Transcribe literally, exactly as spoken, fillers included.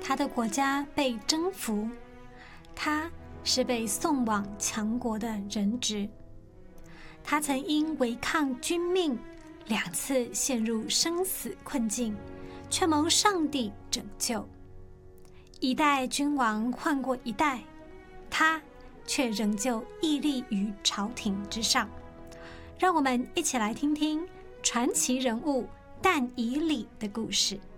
他的国家被征服，他是被送往强国的人质。他曾因违抗君命，两次陷入生死困境，却蒙上帝拯救。一代君王换过一代，他却仍旧屹立于朝廷之上。让我们一起来听听传奇人物但以理的故事。